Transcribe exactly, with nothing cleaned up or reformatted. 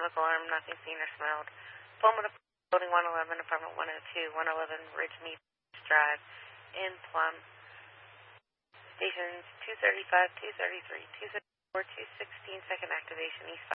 smoke alarm, nothing seen or smelled. Pullman building one eleven, apartment one oh two, one eleven Ridgemead Drive in Plum. Stations two thirty-five, two thirty-three, two thirty-four, two sixteen, second activation, east